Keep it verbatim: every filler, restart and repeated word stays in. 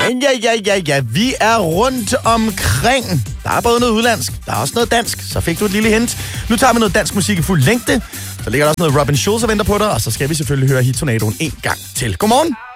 Ja, ja, ja, ja. Vi er rundt omkring. Der er både noget udlandsk, der er også noget dansk. Så fik du et lille hint. Nu tager vi noget dansk musik i fuld længde. Så ligger der også noget Robin Schulz og venter på dig. Og så skal vi selvfølgelig høre Hit Tornadoen en gang til. Godmorgen.